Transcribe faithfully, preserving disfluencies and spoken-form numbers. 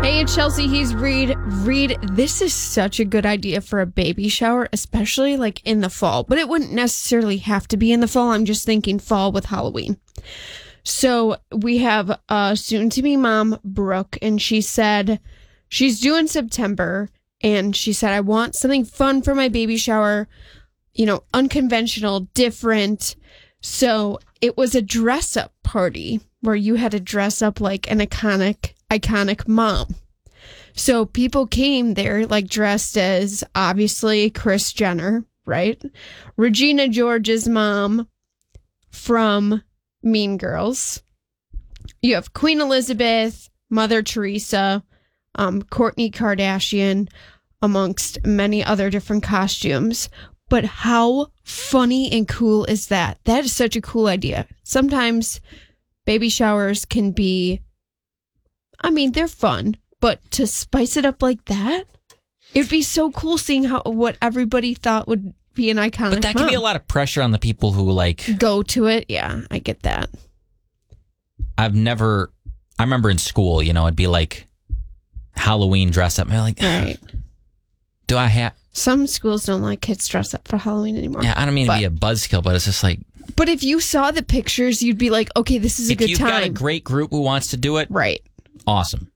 Hey, it's Chelsea. He's Reed. Reed, this is such a good idea for a baby shower, especially like in the fall. But it wouldn't necessarily have to be in the fall. I'm just thinking fall with Halloween. So we have a soon-to-be mom, Brooke, and she said she's due in September. And she said, I want something fun for my baby shower, you know, unconventional, different. So it was a dress-up party where you had to dress up like an iconic iconic mom. So people came there like dressed as obviously Kris Jenner, right? Regina George's mom from Mean Girls. You have Queen Elizabeth, Mother Teresa, um, Kourtney Kardashian, amongst many other different costumes. But how funny and cool is that? That is such a cool idea. Sometimes baby showers can be, I mean, they're fun, but to spice it up like that, it'd be so cool seeing how what everybody thought would be an iconic But that mom. can be a lot of pressure on the people who, like... Go to it. Yeah, I get that. I've never... I remember in school, you know, it'd be like Halloween dress up. And I'm like, right. Do I have... Some schools don't like kids dress up for Halloween anymore. Yeah, I don't mean but, to be a buzzkill, but it's just like... But if you saw the pictures, you'd be like, okay, this is a if good you've time. got a great group who wants to do it... Right. Awesome.